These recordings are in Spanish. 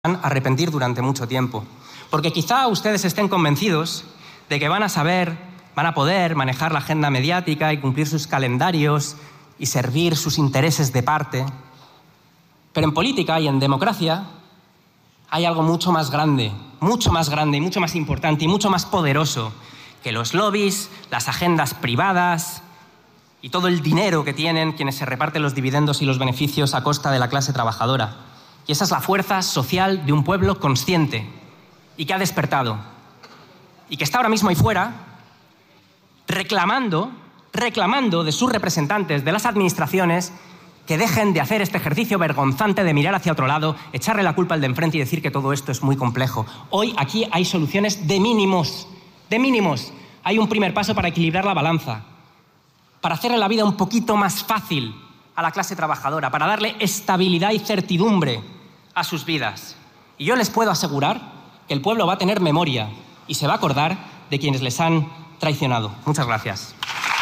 arrepentir durante mucho tiempo. Porque quizá ustedes estén convencidos de que van a poder manejar la agenda mediática y cumplir sus calendarios y servir sus intereses de parte. Pero en política y en democracia hay algo mucho más grande y mucho más importante y mucho más poderoso que los lobbies, las agendas privadas y todo el dinero que tienen quienes se reparten los dividendos y los beneficios a costa de la clase trabajadora. Y esa es la fuerza social de un pueblo consciente y que ha despertado y que está ahora mismo ahí fuera reclamando de sus representantes, de las administraciones, que dejen de hacer este ejercicio vergonzante de mirar hacia otro lado, echarle la culpa al de enfrente y decir que todo esto es muy complejo. Hoy aquí hay soluciones de mínimos. Hay un primer paso para equilibrar la balanza, para hacerle la vida un poquito más fácil a la clase trabajadora, para darle estabilidad y certidumbre a sus vidas. Y yo les puedo asegurar que el pueblo va a tener memoria y se va a acordar de quienes les han traicionado. Muchas gracias.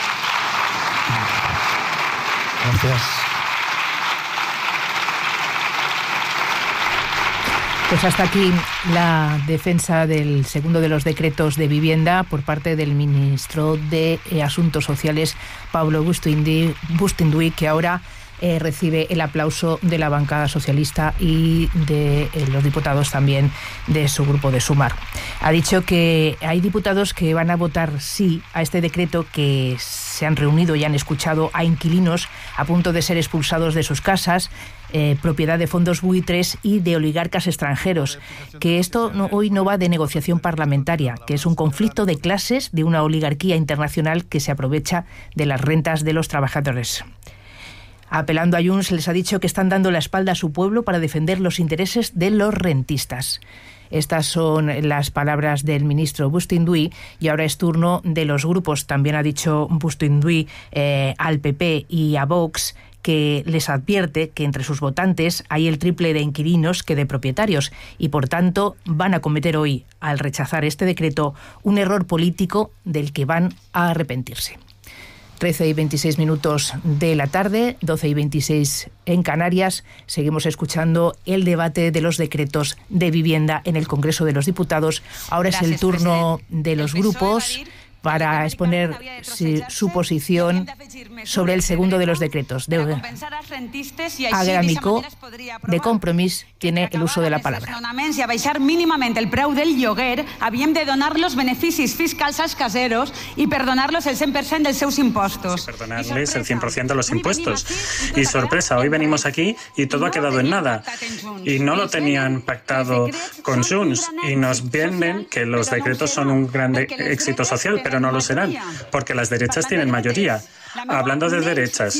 Gracias. Pues hasta aquí la defensa del segundo de los decretos de vivienda por parte del ministro de Asuntos Sociales, Pablo Bustinduy, que ahora recibe el aplauso de la bancada socialista y de los diputados también de su grupo de Sumar. Ha dicho que hay diputados que van a votar sí a este decreto, que se han reunido y han escuchado a inquilinos a punto de ser expulsados de sus casas, propiedad de fondos buitres y de oligarcas extranjeros, que esto hoy no va de negociación parlamentaria, que es un conflicto de clases de una oligarquía internacional que se aprovecha de las rentas de los trabajadores. Apelando a Junts, les ha dicho que están dando la espalda a su pueblo para defender los intereses de los rentistas. Estas son las palabras del ministro Bustinduy, y ahora es turno de los grupos. También ha dicho Bustinduy al PP y a Vox que les advierte que entre sus votantes hay el triple de inquilinos que de propietarios y, por tanto, van a cometer hoy, al rechazar este decreto, un error político del que van a arrepentirse. 13:26 de la tarde, 12:26 en Canarias. Seguimos escuchando el debate de los decretos de vivienda en el Congreso de los Diputados. Ahora es el turno de los grupos para exponer su posición sobre el segundo de los decretos. Agramiko, de Compromís, tiene el uso de la palabra. I a baixar mínimament el preu del lloguer, havíem de donar los beneficis fiscals als caseros y perdonarlos el 100% dels seus impostos. Perdonarles el 100% de los impuestos. Y sorpresa, hoy venimos aquí y todo ha quedado en nada. Y no lo tenían pactado con Junts. Y nos venden que los decretos son un gran éxito social, pero no lo serán, porque las derechas tienen mayoría. Hablando de derechas,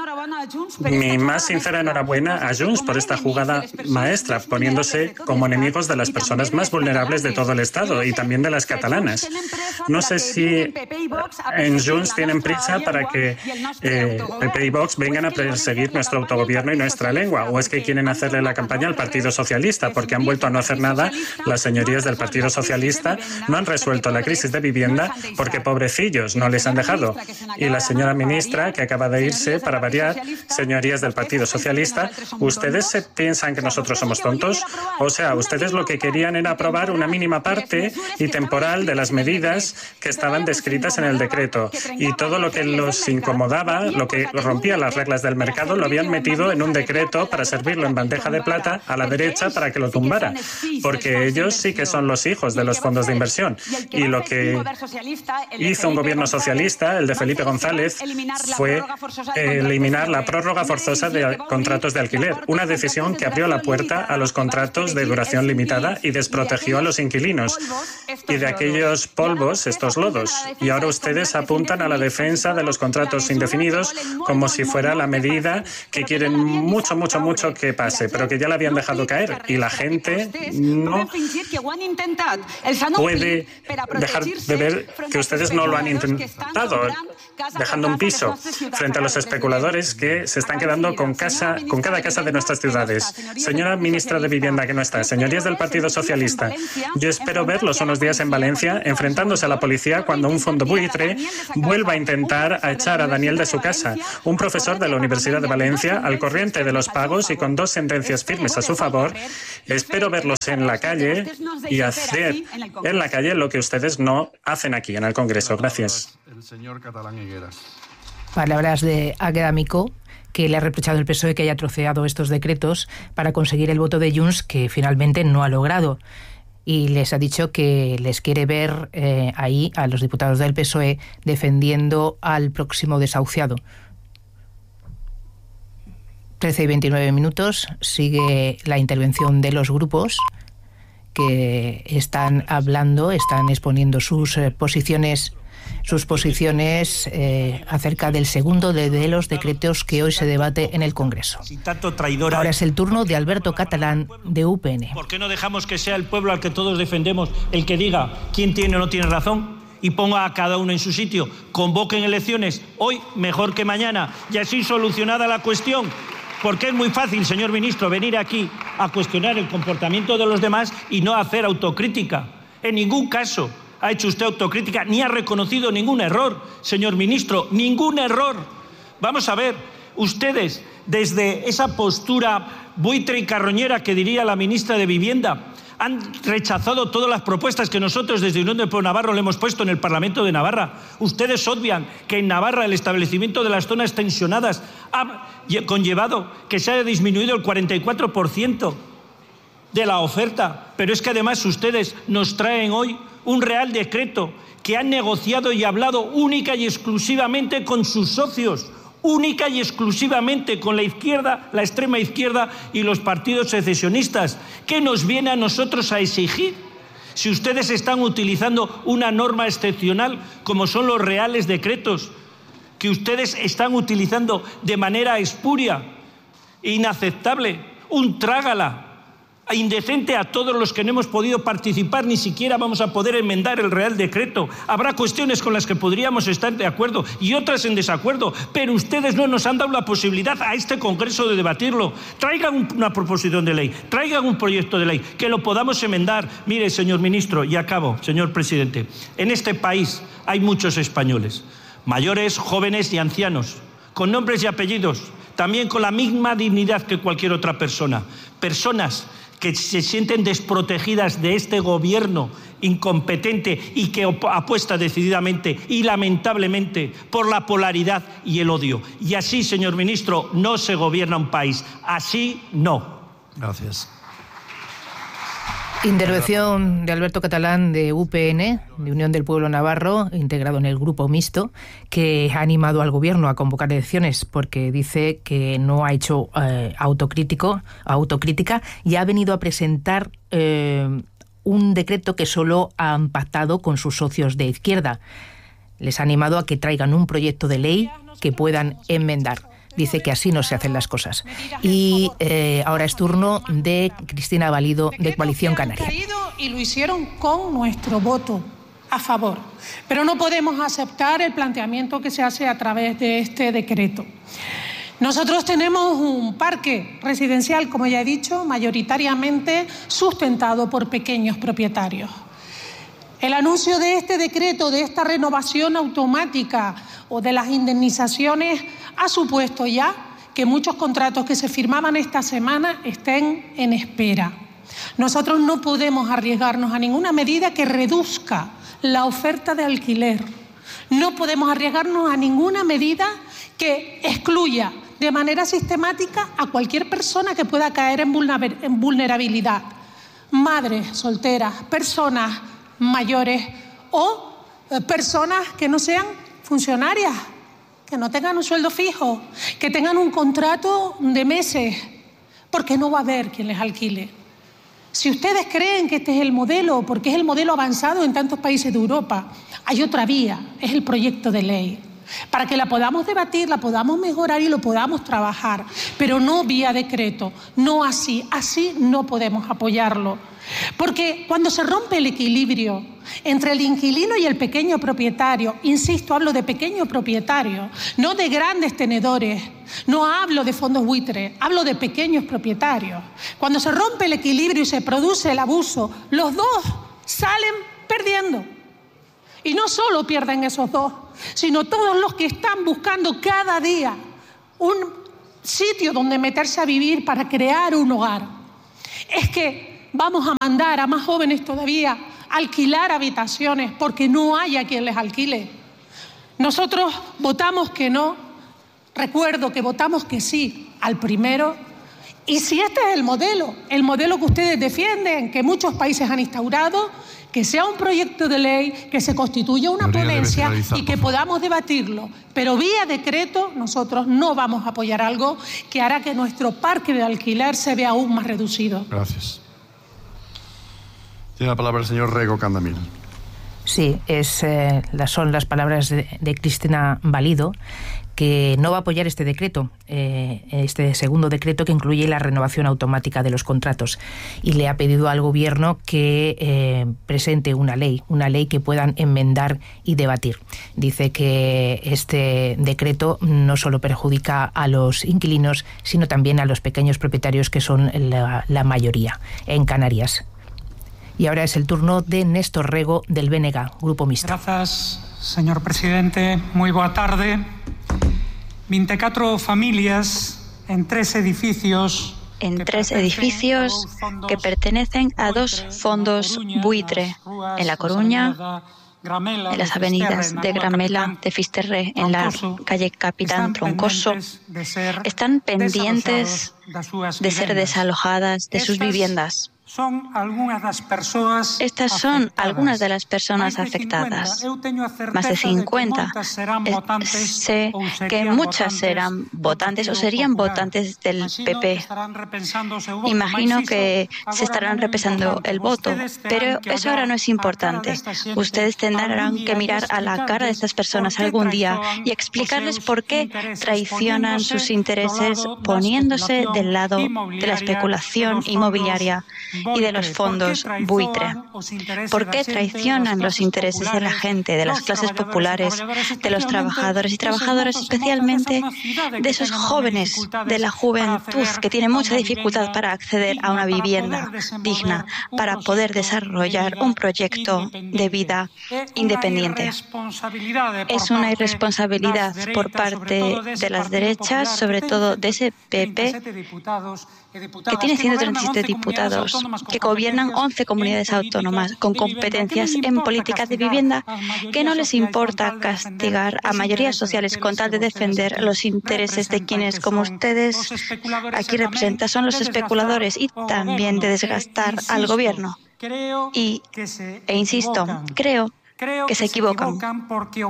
mi más sincera enhorabuena a Junts por esta jugada maestra, poniéndose como enemigos de las personas más vulnerables de todo el Estado y también de las catalanas. No sé si en Junts tienen prisa para que PP y Vox vengan a perseguir nuestro autogobierno y nuestra lengua, o es que quieren hacerle la campaña al Partido Socialista, porque han vuelto a no hacer nada. Las señorías del Partido Socialista no han resuelto la crisis de vivienda porque, pobrecillos, no les han dejado. Y la señora ministra, que acaba de irse, para variar, señorías del Partido Socialista, ¿ustedes se piensan que nosotros somos tontos? O sea, ustedes lo que querían era aprobar una mínima parte y temporal de las medidas que estaban descritas en el decreto. Y todo lo que los incomodaba, lo que rompía las reglas del mercado, lo habían metido en un decreto para servirlo en bandeja de plata a la derecha para que lo tumbara. Porque ellos sí que son los hijos de los fondos de inversión. Y lo que hizo un gobierno socialista, el de Felipe González, fue eliminar la prórroga forzosa de contratos de alquiler, una decisión que abrió la puerta a los contratos de duración limitada y desprotegió a los inquilinos. Y de aquellos polvos, estos lodos. Y ahora ustedes apuntan a la defensa de los contratos indefinidos como si fuera la medida que quieren mucho que pase, pero que ya la habían dejado caer. Y la gente no puede dejar de ver que ustedes no lo han intentado, dejando un piso frente a los especuladores que se están quedando con cada casa de nuestras ciudades. Señora ministra de Vivienda, que no está, señorías del Partido Socialista, yo espero verlos unos días en Valencia enfrentándose a la policía cuando un fondo buitre vuelva a intentar echar a Daniel de su casa, un profesor de la Universidad de Valencia, al corriente de los pagos y con 2 sentencias firmes a su favor. Espero verlos en la calle y hacer en la calle lo que ustedes no hacen aquí en el Congreso. Gracias. El señor Catalán Higueras. Palabras de Águeda Micó, que le ha reprochado el PSOE que haya troceado estos decretos para conseguir el voto de Junts, que finalmente no ha logrado. Y les ha dicho que les quiere ver ahí a los diputados del PSOE defendiendo al próximo desahuciado. 13 y 29 minutos, sigue la intervención de los grupos que están hablando, están exponiendo sus posiciones acerca del segundo de los decretos que hoy se debate en el Congreso. Ahora es el turno de Alberto Catalán, de UPN. ¿Por qué no dejamos que sea el pueblo al que todos defendemos el que diga quién tiene o no tiene razón? Y ponga a cada uno en su sitio. Convoquen elecciones hoy mejor que mañana y así solucionada la cuestión. Porque es muy fácil, señor ministro, venir aquí a cuestionar el comportamiento de los demás y no hacer autocrítica. En ningún caso ha hecho usted autocrítica ni ha reconocido ningún error, señor ministro, ningún error. Vamos a ver, ustedes, desde esa postura buitre y carroñera que diría la ministra de Vivienda, han rechazado todas las propuestas que nosotros desde Unión del Pueblo Navarro le hemos puesto en el Parlamento de Navarra. Ustedes obvian que en Navarra el establecimiento de las zonas tensionadas ha conllevado que se haya disminuido el 44% de la oferta. Pero es que además ustedes nos traen hoy un Real Decreto que han negociado y hablado única y exclusivamente con sus socios, única y exclusivamente con la izquierda, la extrema izquierda y los partidos secesionistas. ¿Qué nos viene a nosotros a exigir? Si ustedes están utilizando una norma excepcional como son los reales decretos, que ustedes están utilizando de manera espuria, inaceptable, un trágala, indecente a todos los que no hemos podido participar, ni siquiera vamos a poder enmendar el Real Decreto. Habrá cuestiones con las que podríamos estar de acuerdo y otras en desacuerdo, pero ustedes no nos han dado la posibilidad a este Congreso de debatirlo. Traigan una proposición de ley, traigan un proyecto de ley, que lo podamos enmendar. Mire, señor ministro, y acabo, señor presidente, en este país hay muchos españoles, mayores, jóvenes y ancianos, con nombres y apellidos, también con la misma dignidad que cualquier otra persona. Personas que se sienten desprotegidas de este gobierno incompetente y que apuesta decididamente y lamentablemente por la polaridad y el odio. Y así, señor ministro, no se gobierna un país. Así no. Gracias. Intervención de Alberto Catalán, de UPN, de Unión del Pueblo Navarro, integrado en el Grupo Mixto, que ha animado al Gobierno a convocar elecciones porque dice que no ha hecho autocrítica y ha venido a presentar un decreto que solo han pactado con sus socios de izquierda. Les ha animado a que traigan un proyecto de ley que puedan enmendar. Dice que así no se hacen las cosas. Y ahora es turno de Cristina Valido, de Coalición Canaria. Y lo hicieron con nuestro voto a favor. Pero no podemos aceptar el planteamiento que se hace a través de este decreto. Nosotros tenemos un parque residencial, como ya he dicho, mayoritariamente sustentado por pequeños propietarios. El anuncio de este decreto, de esta renovación automática o de las indemnizaciones, ha supuesto ya que muchos contratos que se firmaban esta semana estén en espera. Nosotros no podemos arriesgarnos a ninguna medida que reduzca la oferta de alquiler. No podemos arriesgarnos a ninguna medida que excluya de manera sistemática a cualquier persona que pueda caer en vulnerabilidad. Madres solteras, personas mayores o personas que no sean funcionarias, que no tengan un sueldo fijo, que tengan un contrato de meses, porque no va a haber quien les alquile. Si ustedes creen que este es el modelo, porque es el modelo avanzado en tantos países de Europa, hay otra vía, es el proyecto de ley. para que la podamos debatir, la podamos mejorar y lo podamos trabajar, pero no vía decreto, no así no podemos apoyarlo. Porque cuando se rompe el equilibrio entre el inquilino y el pequeño propietario, insisto, hablo de pequeño propietario, no de grandes tenedores, no hablo de fondos buitre, hablo de pequeños propietarios. Cuando se rompe el equilibrio y se produce el abuso, los dos salen perdiendo. Y no solo pierden esos dos, sino todos los que están buscando cada día un sitio donde meterse a vivir para crear un hogar. Es que vamos a mandar a más jóvenes todavía a alquilar habitaciones porque no hay a quien les alquile. Nosotros votamos que no, recuerdo que votamos que sí al primero. Y si este es el modelo que ustedes defienden, que muchos países han instaurado, que sea un proyecto de ley, que se constituya una ponencia y que podamos debatirlo. Pero vía decreto nosotros no vamos a apoyar algo que hará que nuestro parque de alquiler se vea aún más reducido. Gracias. Tiene la palabra el señor Rego Candamil. Sí, son las palabras de Cristina Valido, que no va a apoyar este decreto, este segundo decreto que incluye la renovación automática de los contratos, y le ha pedido al Gobierno que presente una ley que puedan enmendar y debatir. Dice que este decreto no solo perjudica a los inquilinos, sino también a los pequeños propietarios, que son la mayoría en Canarias. Y ahora es el turno de Néstor Rego, del BNG, Grupo Mixto. Gracias, señor presidente. Muy boa tarde. 24 familias en tres edificios que pertenecen a dos fondos buitre, en La Coruña, en las avenidas de Gramela, de Fisterré, en la calle Capitán Troncoso, están pendientes de ser desalojadas de sus viviendas. Estas son algunas de las personas afectadas, más de 50. Sé que muchas serán votantes o serían votantes del PP. Imagino que se estarán repensando el voto, pero eso ahora no es importante. Ustedes tendrán que mirar a la cara de estas personas algún día y explicarles por qué traicionan sus intereses poniéndose del lado de la especulación inmobiliaria y de los fondos buitre. ¿Por qué traicionan los intereses de la gente, de las clases populares, de los trabajadores y trabajadoras, especialmente de esos jóvenes, de la juventud que tiene mucha dificultad para acceder a una vivienda digna, para poder desarrollar un proyecto de vida independiente? Es una irresponsabilidad por parte de las derechas, sobre todo de ese PP, que tiene 137 diputados, que gobiernan 11 comunidades autónomas con competencias en políticas de vivienda, que no les importa castigar a mayorías sociales con tal de defender los intereses de quienes, como ustedes aquí representan, son los especuladores, y también de desgastar al gobierno. E insisto, creo que se equivocan porque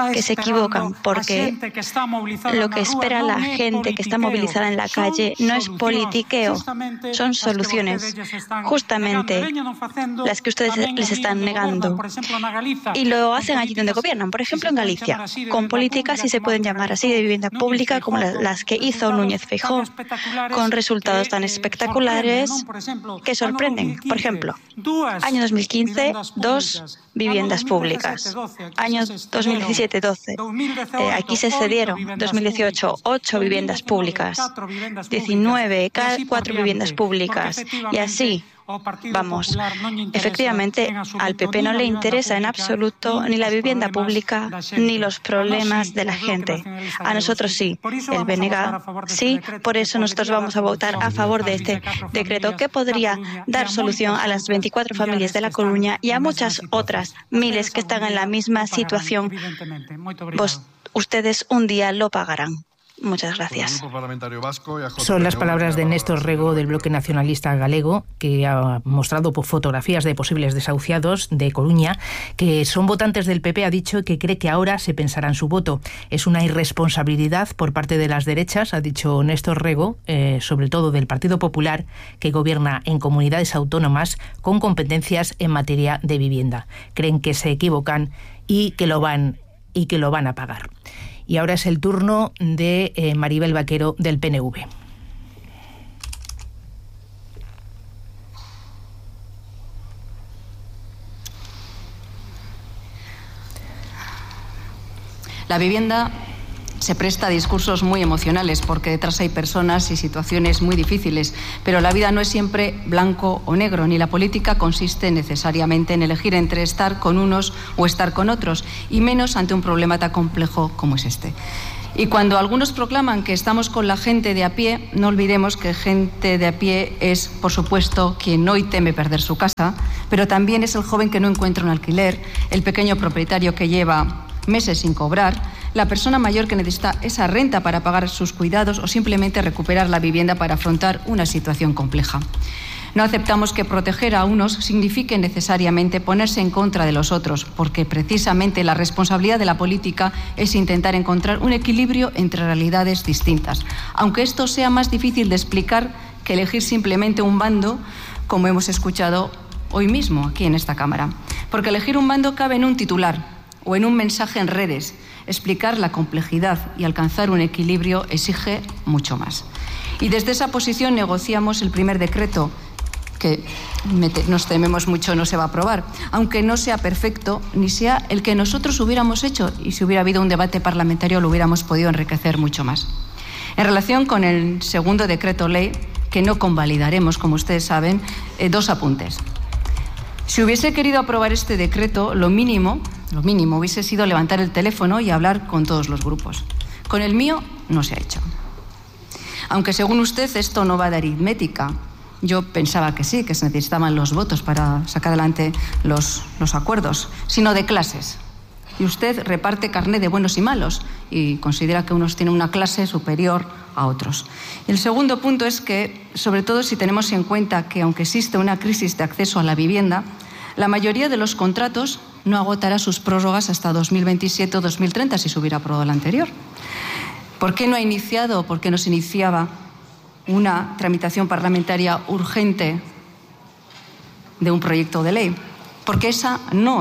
lo que espera la gente que está movilizada en la calle no es politiqueo, son soluciones, justamente las que ustedes les están negando. Y lo hacen allí donde gobiernan, por ejemplo en Galicia, con políticas, si se pueden llamar así, de vivienda pública como las que hizo Núñez Feijóo, con resultados tan espectaculares que sorprenden. Por ejemplo, año 2015, 2 viviendas públicas. Año 2017-12, aquí se cedieron. 2018, 8 viviendas públicas. 19, 4 viviendas públicas. Y así vamos. Efectivamente, al PP no le interesa en absoluto ni la vivienda pública ni los problemas de la gente. A nosotros sí, el BNG sí, por eso nosotros vamos a votar a favor de este decreto que podría dar solución a las 24 familias de La Coruña y a muchas otras miles que están en la misma situación. Ustedes un día lo pagarán. Muchas gracias. Son las palabras de Néstor Rego, del Bloque Nacionalista Galego, que ha mostrado fotografías de posibles desahuciados de Coruña, que son votantes del PP. Ha dicho que cree que ahora se pensará en su voto. Es una irresponsabilidad por parte de las derechas, ha dicho Néstor Rego, sobre todo del Partido Popular, que gobierna en comunidades autónomas con competencias en materia de vivienda. Creen que se equivocan y que lo van a pagar. Y ahora es el turno de Maribel Vaquero, del PNV. La vivienda se presta a discursos muy emocionales porque detrás hay personas y situaciones muy difíciles, pero la vida no es siempre blanco o negro, ni la política consiste necesariamente en elegir entre estar con unos o estar con otros, y menos ante un problema tan complejo como es este. Y cuando algunos proclaman que estamos con la gente de a pie, no olvidemos que gente de a pie es, por supuesto, quien hoy teme perder su casa, pero también es el joven que no encuentra un alquiler, el pequeño propietario que lleva meses sin cobrar, la persona mayor que necesita esa renta para pagar sus cuidados o simplemente recuperar la vivienda para afrontar una situación compleja. No aceptamos que proteger a unos signifique necesariamente ponerse en contra de los otros, porque precisamente la responsabilidad de la política es intentar encontrar un equilibrio entre realidades distintas, aunque esto sea más difícil de explicar que elegir simplemente un bando, como hemos escuchado hoy mismo aquí en esta Cámara. Porque elegir un bando cabe en un titular o en un mensaje en redes. Explicar la complejidad y alcanzar un equilibrio exige mucho más. Y desde esa posición negociamos el primer decreto, que nos tememos mucho no se va a aprobar, aunque no sea perfecto ni sea el que nosotros hubiéramos hecho, y si hubiera habido un debate parlamentario lo hubiéramos podido enriquecer mucho más. En relación con el segundo decreto ley, que no convalidaremos, como ustedes saben, dos apuntes. Si hubiese querido aprobar este decreto, lo mínimo hubiese sido levantar el teléfono y hablar con todos los grupos. Con el mío no se ha hecho. Aunque según usted esto no va de aritmética, yo pensaba que sí, que se necesitaban los votos para sacar adelante los acuerdos, sino de clases. Y usted reparte carné de buenos y malos y considera que unos tienen una clase superior a otros. Y el segundo punto es que, sobre todo si tenemos en cuenta que aunque existe una crisis de acceso a la vivienda, la mayoría de los contratos no agotará sus prórrogas hasta 2027 o 2030 si se hubiera aprobado el anterior. ¿Por qué no ha iniciado o por qué no se iniciaba una tramitación parlamentaria urgente de un proyecto de ley? Porque esa no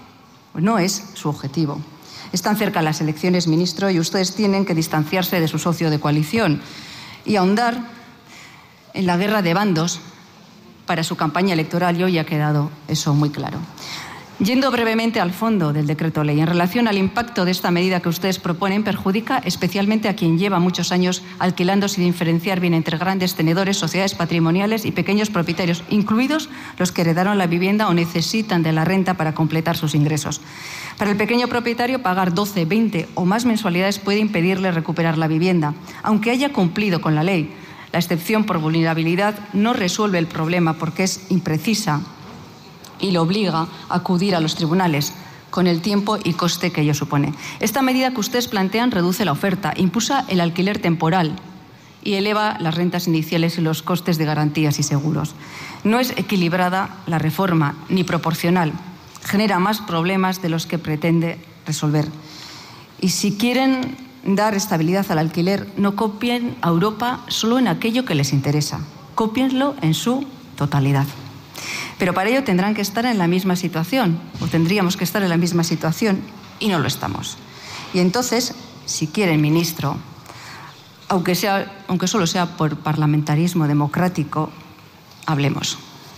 es su objetivo. Están cerca las elecciones, ministro, y ustedes tienen que distanciarse de su socio de coalición y ahondar en la guerra de bandos para su campaña electoral, y hoy ha quedado eso muy claro. Yendo brevemente al fondo del decreto ley, en relación al impacto de esta medida que ustedes proponen, perjudica especialmente a quien lleva muchos años alquilando sin diferenciar bien entre grandes tenedores, sociedades patrimoniales y pequeños propietarios, incluidos los que heredaron la vivienda o necesitan de la renta para completar sus ingresos. Para el pequeño propietario, pagar 12, 20 o más mensualidades puede impedirle recuperar la vivienda, aunque haya cumplido con la ley. La excepción por vulnerabilidad no resuelve el problema porque es imprecisa y le obliga a acudir a los tribunales con el tiempo y coste que ello supone. Esta medida que ustedes plantean reduce la oferta, impulsa el alquiler temporal y eleva las rentas iniciales y los costes de garantías y seguros. No es equilibrada la reforma ni proporcional. Genera más problemas de los que pretende resolver. Y si quieren dar estabilidad al alquiler, no copien a Europa solo en aquello que les interesa. Cópienlo en su totalidad. Pero para ello tendrán que estar en la misma situación, o tendríamos que estar en la misma situación, y no lo estamos. Y entonces, si quieren, ministro, aunque solo sea por parlamentarismo democrático, hablemos.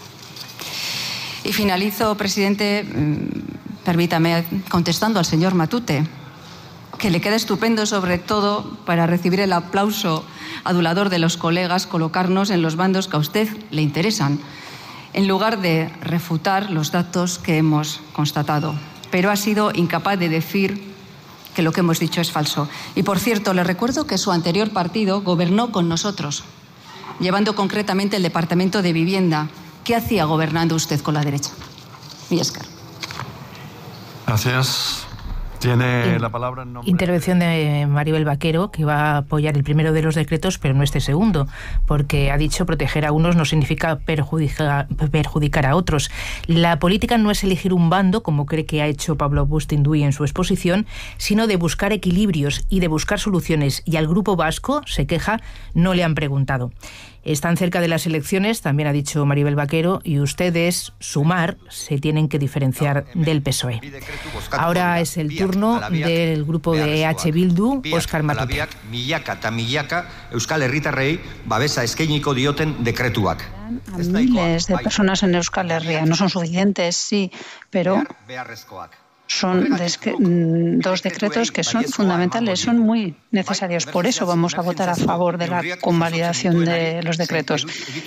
Y finalizo, presidente, permítame, contestando al señor Matute, que le queda estupendo, sobre todo para recibir el aplauso adulador de los colegas, colocarnos en los bandos que a usted le interesan, en lugar de refutar los datos que hemos constatado. Pero ha sido incapaz de decir que lo que hemos dicho es falso. Y, por cierto, le recuerdo que su anterior partido gobernó con nosotros, llevando concretamente el Departamento de Vivienda. ¿Qué hacía gobernando usted con la derecha? Millescar. Gracias. Tiene la palabra en nombre... Intervención de Maribel Vaquero, que va a apoyar el primero de los decretos, pero no este segundo, porque ha dicho proteger a unos no significa perjudicar a otros. La política no es elegir un bando, como cree que ha hecho Pablo Bustinduy en su exposición, sino de buscar equilibrios y de buscar soluciones. Y al Grupo Vasco, se queja, no le han preguntado. Están cerca de las elecciones, también ha dicho Maribel Vaquero, y ustedes, Sumar, se tienen que diferenciar del PSOE. Ahora es el turno del grupo de EH Bildu, Óscar Matute. Milaka eta milaka Euskal Herritarrei babesa eskainiko dioten dekretuak. A miles de personas en Euskal Herria. No son suficientes, sí, pero son dos decretos que son fundamentales, son muy necesarios. Por eso vamos a votar a favor de la convalidación de los decretos.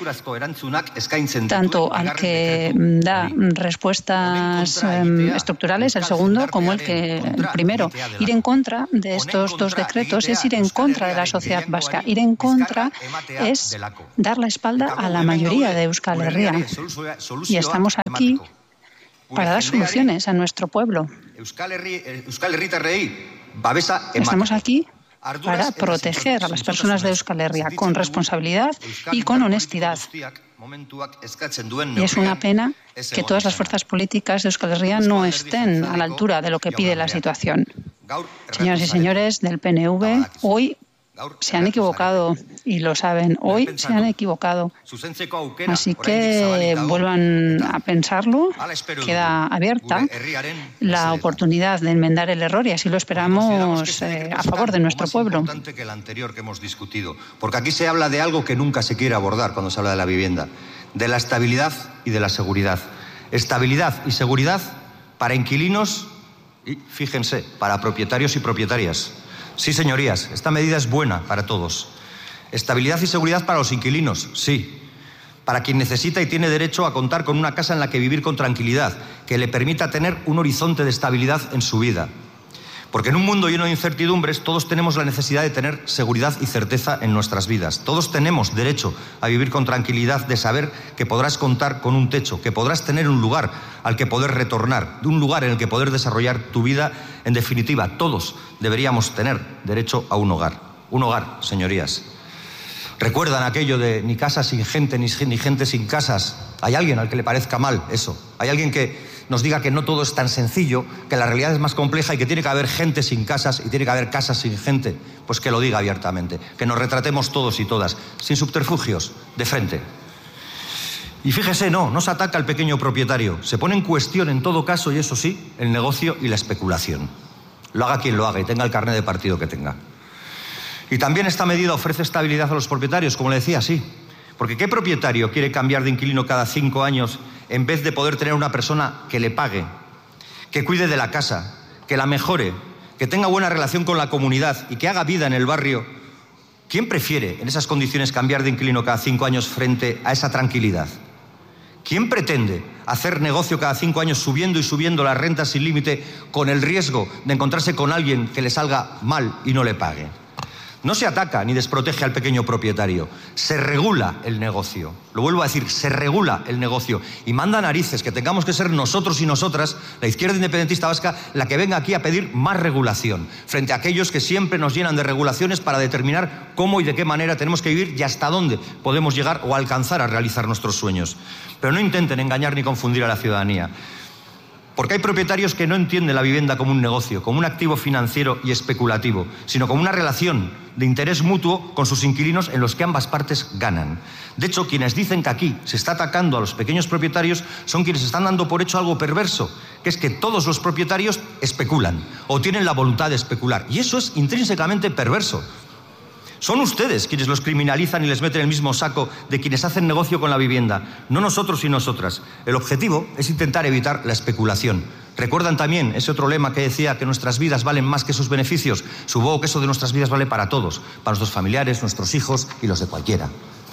Tanto al que da respuestas estructurales, el segundo, como el primero. Ir en contra de estos dos decretos es ir en contra de la sociedad vasca. Ir en contra es dar la espalda a la mayoría de Euskal Herria. Y estamos aquí para dar soluciones a nuestro pueblo. Estamos aquí para proteger a las personas de Euskal Herria con responsabilidad y con honestidad. Y es una pena que todas las fuerzas políticas de Euskal Herria no estén a la altura de lo que pide la situación. Señoras y señores del PNV, hoy se han equivocado y lo saben. Hoy se han equivocado. Así que vuelvan a pensarlo. Queda abierta la oportunidad de enmendar el error y así lo esperamos a favor de nuestro pueblo. Que el anterior que hemos discutido, porque aquí se habla de algo que nunca se quiere abordar cuando se habla de la vivienda, de la estabilidad y de la seguridad. Estabilidad y seguridad para inquilinos y, fíjense, para propietarios y propietarias. Sí, señorías, esta medida es buena para todos. Estabilidad y seguridad para los inquilinos, sí. Para quien necesita y tiene derecho a contar con una casa en la que vivir con tranquilidad, que le permita tener un horizonte de estabilidad en su vida. Porque en un mundo lleno de incertidumbres, todos tenemos la necesidad de tener seguridad y certeza en nuestras vidas. Todos tenemos derecho a vivir con tranquilidad, de saber que podrás contar con un techo, que podrás tener un lugar al que poder retornar, un lugar en el que poder desarrollar tu vida. En definitiva, todos deberíamos tener derecho a un hogar. Un hogar, señorías. ¿Recuerdan aquello de ni casa sin gente, ni gente sin casas? ¿Hay alguien al que le parezca mal eso? ¿Hay alguien que nos diga que no todo es tan sencillo, que la realidad es más compleja y que tiene que haber gente sin casas y tiene que haber casas sin gente? Pues que lo diga abiertamente, que nos retratemos todos y todas, sin subterfugios, de frente. Y fíjese, no se ataca al pequeño propietario, se pone en cuestión en todo caso, y eso sí, el negocio y la especulación. Lo haga quien lo haga y tenga el carné de partido que tenga. Y también esta medida ofrece estabilidad a los propietarios, como le decía, sí. Porque ¿qué propietario quiere cambiar de inquilino cada 5 años en vez de poder tener una persona que le pague, que cuide de la casa, que la mejore, que tenga buena relación con la comunidad y que haga vida en el barrio? ¿Quién prefiere en esas condiciones cambiar de inquilino cada 5 años frente a esa tranquilidad? ¿Quién pretende hacer negocio cada 5 años subiendo y subiendo las rentas sin límite con el riesgo de encontrarse con alguien que le salga mal y no le pague? No se ataca ni desprotege al pequeño propietario, se regula el negocio. Lo vuelvo a decir, se regula el negocio. Y manda narices que tengamos que ser nosotros y nosotras, la izquierda independentista vasca, la que venga aquí a pedir más regulación, frente a aquellos que siempre nos llenan de regulaciones para determinar cómo y de qué manera tenemos que vivir y hasta dónde podemos llegar o alcanzar a realizar nuestros sueños. Pero no intenten engañar ni confundir a la ciudadanía. Porque hay propietarios que no entienden la vivienda como un negocio, como un activo financiero y especulativo, sino como una relación de interés mutuo con sus inquilinos en los que ambas partes ganan. De hecho, quienes dicen que aquí se está atacando a los pequeños propietarios son quienes están dando por hecho algo perverso, que es que todos los propietarios especulan o tienen la voluntad de especular. Y eso es intrínsecamente perverso. Son ustedes quienes los criminalizan y les meten en el mismo saco de quienes hacen negocio con la vivienda, no nosotros y nosotras. El objetivo es intentar evitar la especulación. ¿Recuerdan también ese otro lema que decía que nuestras vidas valen más que sus beneficios? Supongo que eso de nuestras vidas vale para todos, para nuestros familiares, nuestros hijos y los de cualquiera.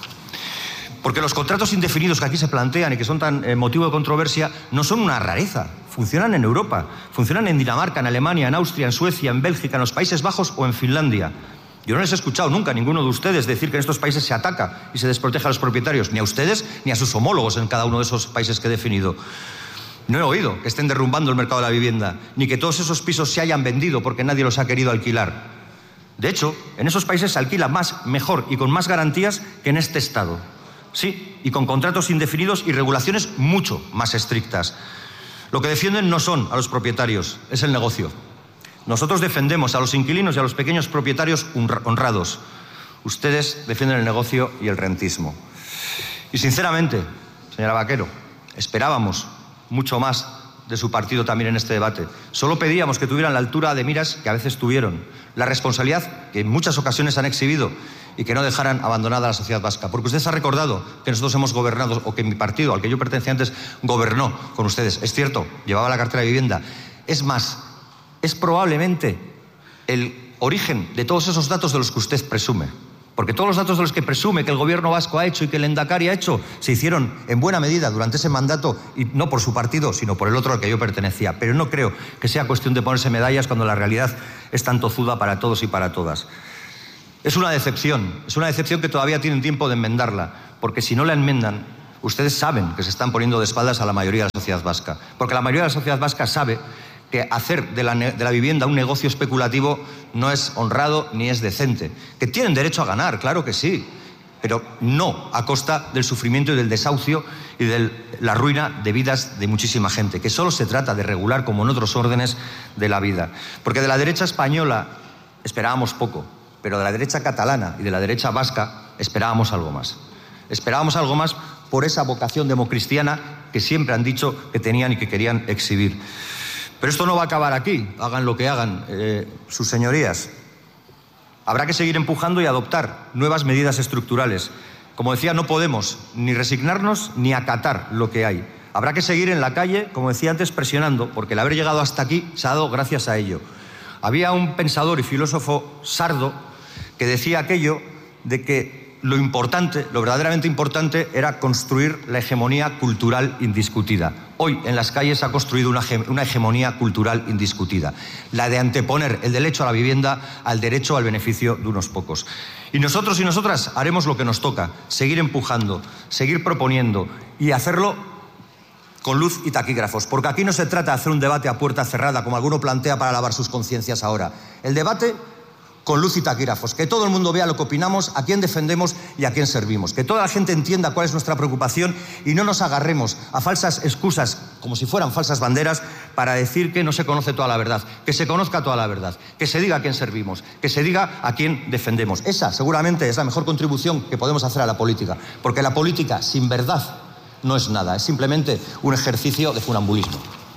Porque los contratos indefinidos que aquí se plantean y que son tan motivo de controversia no son una rareza. Funcionan en Europa, funcionan en Dinamarca, en Alemania, en Austria, en Suecia, en Bélgica, en los Países Bajos o en Finlandia. Yo no les he escuchado nunca a ninguno de ustedes decir que en estos países se ataca y se desprotege a los propietarios, ni a ustedes ni a sus homólogos en cada uno de esos países que he definido. No he oído que estén derrumbando el mercado de la vivienda, ni que todos esos pisos se hayan vendido porque nadie los ha querido alquilar. De hecho, en esos países se alquila más, mejor y con más garantías que en este Estado. Sí, y con contratos indefinidos y regulaciones mucho más estrictas. Lo que defienden no son a los propietarios, es el negocio. Nosotros defendemos a los inquilinos y a los pequeños propietarios honrados. Ustedes defienden el negocio y el rentismo. Y sinceramente, señora Vaquero, esperábamos mucho más de su partido también en este debate. Solo pedíamos que tuvieran la altura de miras que a veces tuvieron, la responsabilidad que en muchas ocasiones han exhibido y que no dejaran abandonada a la sociedad vasca. Porque usted ha recordado que nosotros hemos gobernado, o que mi partido, al que yo pertenecía antes, gobernó con ustedes. Es cierto, llevaba la cartera de vivienda. Es más, es probablemente el origen de todos esos datos de los que usted presume. Porque todos los datos de los que presume que el gobierno vasco ha hecho y que el Endacari ha hecho se hicieron en buena medida durante ese mandato, y no por su partido, sino por el otro al que yo pertenecía. Pero no creo que sea cuestión de ponerse medallas cuando la realidad es tan tozuda para todos y para todas. Es una decepción que todavía tienen tiempo de enmendarla, porque si no la enmendan, ustedes saben que se están poniendo de espaldas a la mayoría de la sociedad vasca. Porque la mayoría de la sociedad vasca sabe que hacer de la vivienda un negocio especulativo no es honrado ni es decente. Que tienen derecho a ganar, claro que sí, pero no a costa del sufrimiento y del desahucio y de la ruina de vidas de muchísima gente, que solo se trata de regular como en otros órdenes de la vida. Porque de la derecha española esperábamos poco, pero de la derecha catalana y de la derecha vasca esperábamos algo más. Esperábamos algo más por esa vocación democristiana que siempre han dicho que tenían y que querían exhibir. Pero esto no va a acabar aquí, hagan lo que hagan sus señorías. Habrá que seguir empujando y adoptar nuevas medidas estructurales. Como decía, no podemos ni resignarnos ni acatar lo que hay. Habrá que seguir en la calle, como decía antes, presionando, porque el haber llegado hasta aquí se ha dado gracias a ello. Había un pensador y filósofo sardo que decía aquello de que lo importante, lo verdaderamente importante, era construir la hegemonía cultural indiscutida. Hoy en las calles se ha construido una hegemonía cultural indiscutida, la de anteponer el derecho a la vivienda al derecho al beneficio de unos pocos. Y nosotros y nosotras haremos lo que nos toca, seguir empujando, seguir proponiendo y hacerlo con luz y taquígrafos, porque aquí no se trata de hacer un debate a puerta cerrada, como alguno plantea para lavar sus conciencias ahora. El debate con luz y taquígrafos, que todo el mundo vea lo que opinamos, a quién defendemos y a quién servimos, que toda la gente entienda cuál es nuestra preocupación y no nos agarremos a falsas excusas, como si fueran falsas banderas, para decir que no se conoce toda la verdad, que se conozca toda la verdad, que se diga a quién servimos, que se diga a quién defendemos. Esa seguramente es la mejor contribución que podemos hacer a la política, porque la política sin verdad no es nada, es simplemente un ejercicio de funambulismo.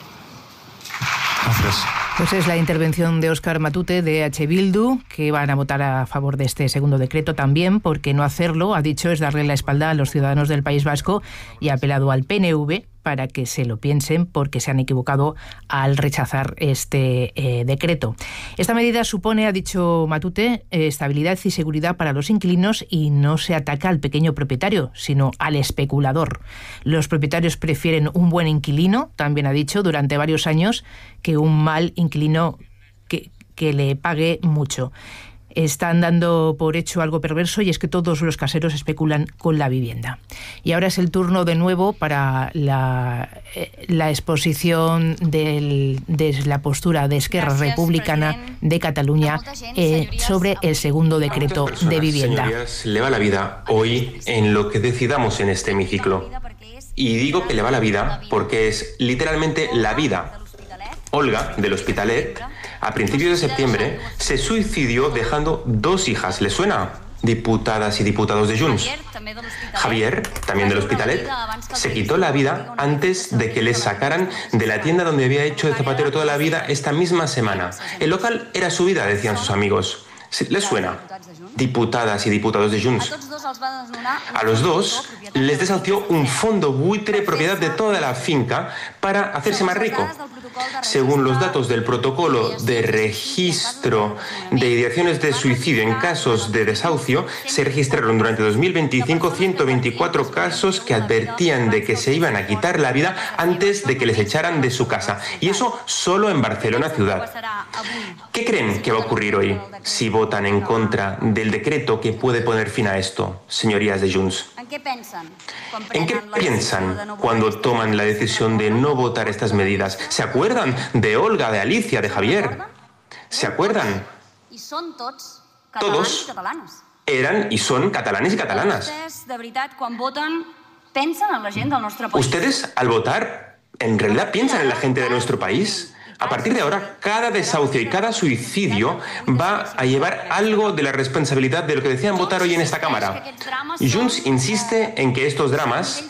Gracias. Pues es la intervención de Óscar Matute de EH Bildu, que van a votar a favor de este segundo decreto también, porque no hacerlo, ha dicho, es darle la espalda a los ciudadanos del País Vasco, y ha apelado al PNV para que se lo piensen, porque se han equivocado al rechazar este decreto. Esta medida supone, ha dicho Matute, estabilidad y seguridad para los inquilinos, y no se ataca al pequeño propietario, sino al especulador. Los propietarios prefieren un buen inquilino, también ha dicho, durante varios años, que un mal inquilino que le pague mucho. Están dando por hecho algo perverso, y es que todos los caseros especulan con la vivienda. Y ahora es el turno de nuevo para la exposición de la postura de Esquerra Republicana de Cataluña sobre el segundo decreto de vivienda. Señorías, le va la vida hoy en lo que decidamos en este hemiciclo. Y digo que le va la vida porque es literalmente la vida. Olga, del Hospitalet, a principios de septiembre, se suicidió dejando 2 hijas. ¿Le suena? Diputadas y diputados de Junts. Javier, también del Hospitalet, se quitó la vida antes de que le sacaran de la tienda donde había hecho de zapatero toda la vida esta misma semana. El local era su vida, decían sus amigos. ¿Les suena? Diputadas y diputados de Junts. A los 2 les desahució un fondo buitre propiedad de toda la finca para hacerse más rico. Según los datos del protocolo de registro de ideaciones de suicidio en casos de desahucio, se registraron durante 2025 124 casos que advertían de que se iban a quitar la vida antes de que les echaran de su casa. Y eso solo en Barcelona ciudad. ¿Qué creen que va a ocurrir hoy si votan en contra del decreto que puede poner fin a esto, señorías de Junts? ¿En qué piensan cuando toman la decisión de no votar estas medidas? ¿Se acuerdan de Olga, de Alicia, de Javier? ¿Se acuerdan? Todos eran y son catalanes y catalanas. ¿Ustedes, al votar, en realidad piensan en la gente de nuestro país? A partir de ahora, cada desahucio y cada suicidio va a llevar algo de la responsabilidad de lo que decían votar hoy en esta Cámara. Junts insiste en que estos dramas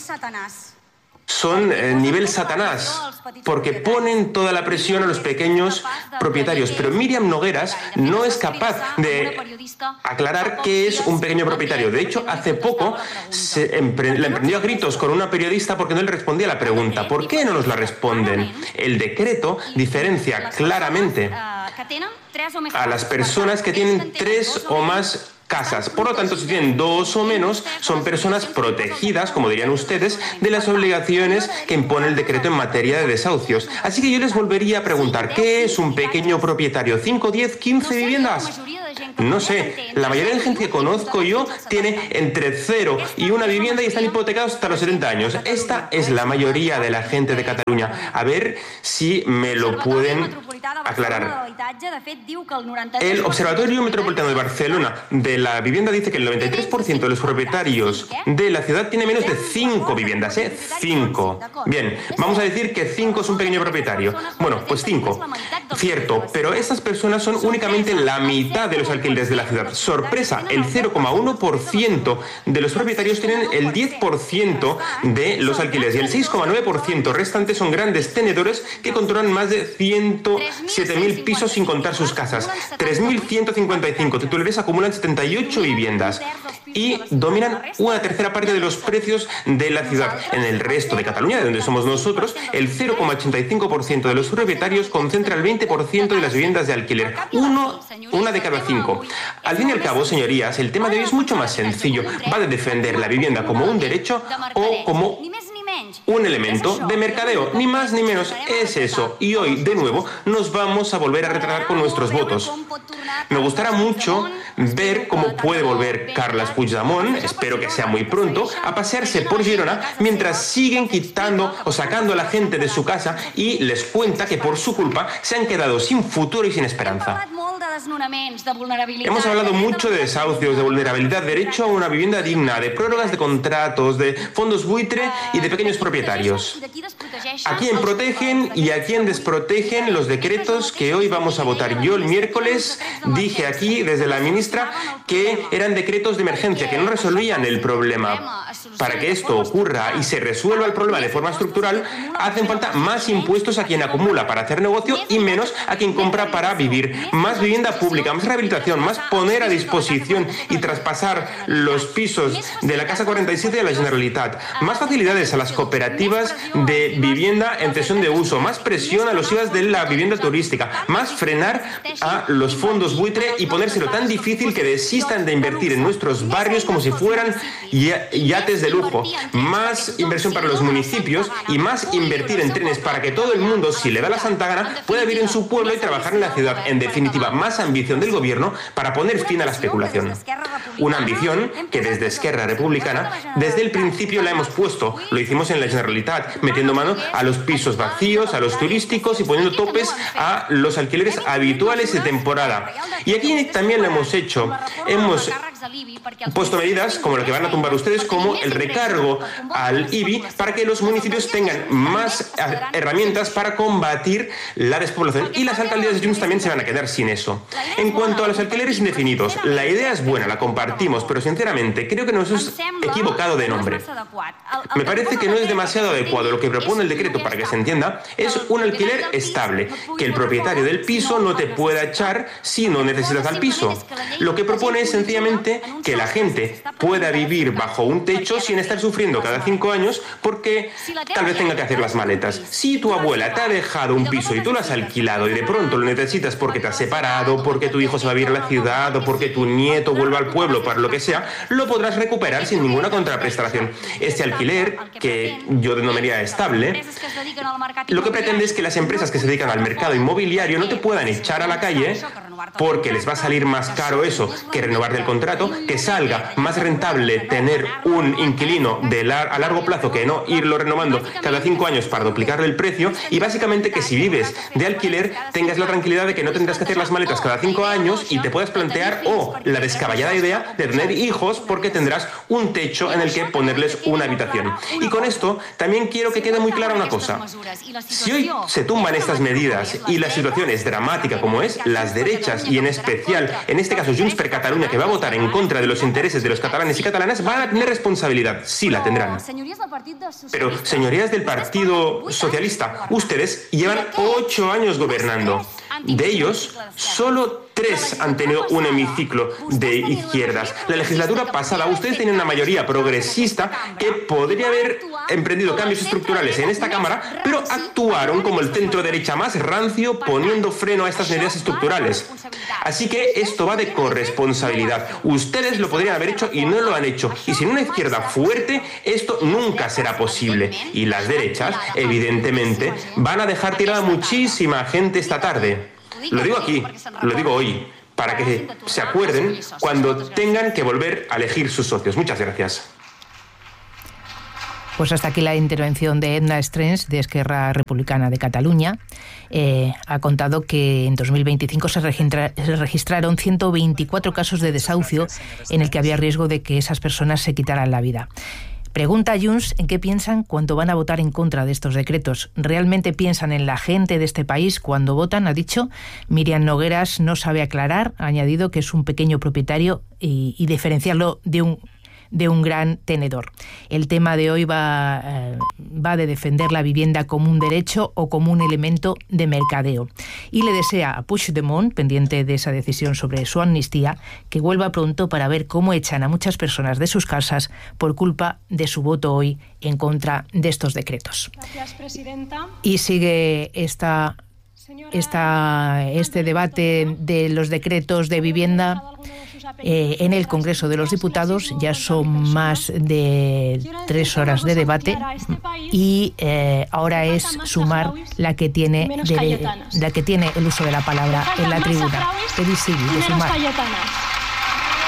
son nivel Satanás, porque ponen toda la presión a los pequeños propietarios. Pero Míriam Nogueras no es capaz de aclarar qué es un pequeño propietario. De hecho, hace poco la emprendió a gritos con una periodista porque no le respondía la pregunta. ¿Por qué no nos la responden? El decreto diferencia claramente a las personas que tienen 3 o más casas. Por lo tanto, si tienen 2 o menos, son personas protegidas, como dirían ustedes, de las obligaciones que impone el decreto en materia de desahucios. Así que yo les volvería a preguntar, ¿qué es un pequeño propietario? ¿5, 10, 15 viviendas? No sé, la mayoría de gente que conozco yo tiene entre 0 y 1 vivienda y están hipotecados hasta los 70 años. Esta es la mayoría de la gente de Cataluña. A ver si me lo pueden aclarar. El Observatorio Metropolitano de Barcelona de la Vivienda dice que el 93% de los propietarios de la ciudad tiene menos de 5 viviendas, 5. Bien, vamos a decir que 5 es un pequeño propietario. Bueno, pues 5. Cierto, pero estas personas son únicamente la mitad de los alquileres de la ciudad. Sorpresa, el 0,1% de los propietarios tienen el 10% de los alquileres y el 6,9% restante son grandes tenedores que controlan más de 107.000 pisos sin contar sus casas. 3.155 titulares acumulan 78 viviendas y dominan una tercera parte de los precios de la ciudad. En el resto de Cataluña, de donde somos nosotros, el 0,85% de los propietarios concentra el 20% de las viviendas de alquiler. Una de cada 5. Al fin y al cabo, señorías, el tema de hoy es mucho más sencillo. Va de defender la vivienda como un derecho o como un elemento de mercadeo, ni más ni menos, es eso. Y hoy, de nuevo, nos vamos a volver a retratar con nuestros votos. Me gustará mucho ver cómo puede volver Carles Puigdemont, espero que sea muy pronto, a pasearse por Girona mientras siguen quitando o sacando a la gente de su casa y les cuenta que por su culpa se han quedado sin futuro y sin esperanza. Hemos hablado mucho de desahucios, de vulnerabilidad, derecho a una vivienda digna, de prórrogas de contratos, de fondos buitre y de pequeños propietarios. ¿A quién protegen y a quién desprotegen los decretos que hoy vamos a votar? Yo el miércoles dije aquí, desde la ministra, que eran decretos de emergencia, que no resolvían el problema. Para que esto ocurra y se resuelva el problema de forma estructural, hacen falta más impuestos a quien acumula para hacer negocio y menos a quien compra para vivir. Más vivienda pública, más rehabilitación, más poner a disposición y traspasar los pisos de la Casa 47 de la Generalitat, más facilidades a las cooperativas de vivienda en cesión de uso, más presión a los IVAs de la vivienda turística, más frenar a los fondos buitre y ponérselo tan difícil que desistan de invertir en nuestros barrios como si fueran yates de lujo, más inversión para los municipios y más invertir en trenes para que todo el mundo, si le da la santa gana, pueda vivir en su pueblo y trabajar en la ciudad. En definitiva, más ambición del gobierno para poner fin a la especulación. Una ambición que desde Esquerra Republicana, desde el principio la hemos puesto. Lo hicimos en la Generalitat, metiendo mano a los pisos vacíos, a los turísticos y poniendo topes a los alquileres habituales de temporada. Y aquí también lo hemos hecho. Hemos puesto medidas como la que van a tumbar ustedes, como el recargo al IBI, para que los municipios tengan más herramientas para combatir la despoblación. Y las alcaldías de Junts también se van a quedar sin eso. En cuanto a los alquileres indefinidos, la idea es buena, la compartimos, pero sinceramente creo que nos hemos equivocado de nombre. Me parece que no es demasiado adecuado. Lo que propone el decreto, para que se entienda, es un alquiler estable, que el propietario del piso no te pueda echar si no necesitas al piso. Lo que propone es sencillamente que la gente pueda vivir bajo un techo sin estar sufriendo cada 5 años porque tal vez tenga que hacer las maletas. Si tu abuela te ha dejado un piso y tú lo has alquilado y de pronto lo necesitas porque te has separado, porque tu hijo se va a vivir a la ciudad o porque tu nieto vuelva al pueblo, para lo que sea, lo podrás recuperar sin ninguna contraprestación. Este alquiler, que yo denominaría estable, lo que pretende es que las empresas que se dedican al mercado inmobiliario no te puedan echar a la calle porque les va a salir más caro eso que renovar el contrato, que salga más rentable tener un inquilino a largo plazo que no irlo renovando cada 5 años para duplicarle el precio, y básicamente que si vives de alquiler tengas la tranquilidad de que no tendrás que hacer las maletas cada 5 años y te puedas plantear la descabellada idea de tener hijos porque tendrás un techo en el que ponerles una habitación. Y con esto también quiero que quede muy clara una cosa. Si hoy se tumban estas medidas y la situación es dramática como es, las derechas y en especial, en este caso Junts per Catalunya, que va a votar en contra de los intereses de los catalanes y catalanas, van a tener responsabilidad. Sí, la tendrán. Pero, señorías del Partido Socialista, ustedes llevan 8 años gobernando. De ellos, solo 3 han tenido un hemiciclo de izquierdas. La legislatura pasada, ustedes tenían una mayoría progresista que podría haber emprendido cambios estructurales en esta Cámara, pero actuaron como el centro derecha más rancio, poniendo freno a estas medidas estructurales. Así que esto va de corresponsabilidad. Ustedes lo podrían haber hecho y no lo han hecho. Y sin una izquierda fuerte, esto nunca será posible. Y las derechas, evidentemente, van a dejar tirada muchísima gente esta tarde. Lo digo aquí, lo digo hoy, para que se acuerden cuando tengan que volver a elegir sus socios. Muchas gracias. Pues hasta aquí la intervención de Edna Strens, de Esquerra Republicana de Cataluña. Ha contado que en 2025 se registraron 124 casos de desahucio en el que había riesgo de que esas personas se quitaran la vida. Pregunta a Junts en qué piensan cuando van a votar en contra de estos decretos. ¿Realmente piensan en la gente de este país cuando votan? Ha dicho. Miriam Nogueras no sabe aclarar. Ha añadido que es un pequeño propietario y diferenciarlo de un gran tenedor. El tema de hoy va de defender la vivienda como un derecho o como un elemento de mercadeo. Y le desea a Puigdemont, pendiente de esa decisión sobre su amnistía, que vuelva pronto para ver cómo echan a muchas personas de sus casas por culpa de su voto hoy en contra de estos decretos. Gracias, presidenta. Y sigue este debate de los decretos de vivienda en el Congreso de los Diputados. Ya son más de 3 horas de debate y ahora es Sumar la que tiene el uso de la palabra en la tribuna. Y menos Cayetanas.